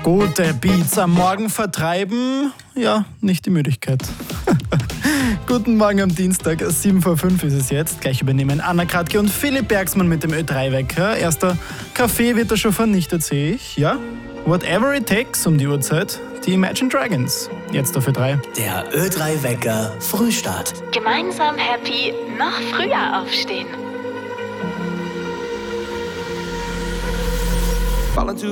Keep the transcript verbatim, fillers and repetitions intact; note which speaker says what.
Speaker 1: Gute Beats am Morgen vertreiben, ja, nicht die Müdigkeit. Guten Morgen am Dienstag, sieben vor fünf ist es jetzt. Gleich übernehmen Anna Kratke und Philipp Bergsmann mit dem Ö drei Wecker. Erster Kaffee wird da schon vernichtet, sehe ich. Ja, whatever it takes um die Uhrzeit. Die Imagine Dragons. Jetzt auf Ö drei.
Speaker 2: Der Ö drei Wecker Frühstart.
Speaker 3: Gemeinsam happy, noch früher aufstehen.
Speaker 4: Falling too